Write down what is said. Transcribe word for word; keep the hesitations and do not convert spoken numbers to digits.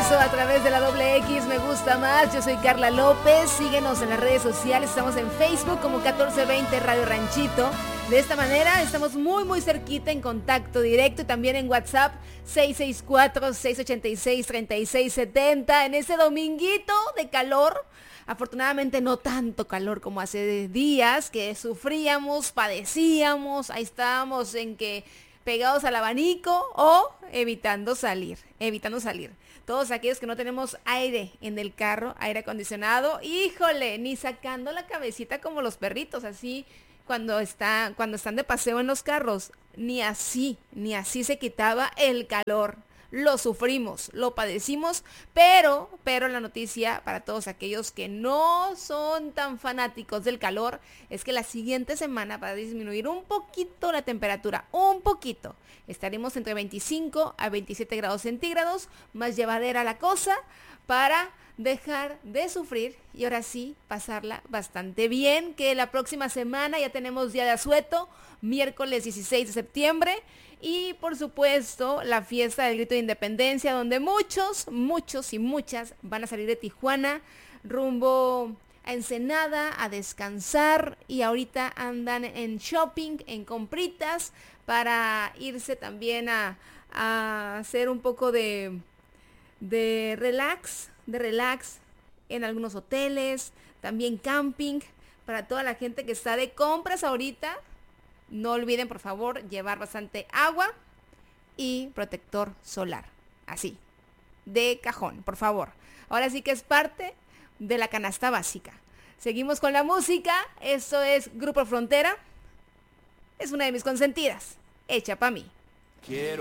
regreso a través de la doble X, me gusta más. Yo soy Carla López, síguenos en las redes sociales, estamos en Facebook como catorce veinte Radio Ranchito. De esta manera estamos muy muy cerquita en contacto directo y también en WhatsApp seis seis cuatro, seis ocho seis, tres seis siete cero en ese dominguito de calor. Afortunadamente no tanto calor como hace días que sufríamos, padecíamos, ahí estábamos en que pegados al abanico o evitando salir, evitando salir. Todos aquellos que no tenemos aire en el carro, aire acondicionado, híjole, ni sacando la cabecita como los perritos, así cuando está, cuando están de paseo en los carros, ni así, ni así se quitaba el calor. Lo sufrimos, lo padecimos, pero, pero la noticia para todos aquellos que no son tan fanáticos del calor es que la siguiente semana va a disminuir un poquito la temperatura, un poquito. Estaremos entre veinticinco a veintisiete grados centígrados, más llevadera la cosa para dejar de sufrir y ahora sí pasarla bastante bien, que la próxima semana ya tenemos día de asueto, miércoles dieciséis de septiembre. Y por supuesto la fiesta del Grito de Independencia, donde muchos, muchos y muchas van a salir de Tijuana rumbo a Ensenada a descansar y ahorita andan en shopping, en compritas para irse también a, a hacer un poco de, de relax, de relax en algunos hoteles, también camping para toda la gente que está de compras ahorita. No olviden, por favor, llevar bastante agua y protector solar. Así, de cajón, por favor. Ahora sí que es parte de la canasta básica. Seguimos con la música. Esto es Grupo Frontera. Es una de mis consentidas. Hecha pa' mí. Quiero